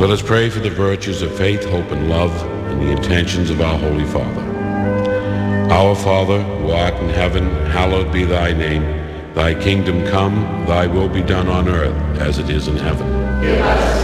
Let us pray for the virtues of faith, hope, and love, and the intentions of our Holy Father. Our Father, who art in heaven, hallowed be thy name. Thy kingdom come, thy will be done on earth as it is in heaven. Give us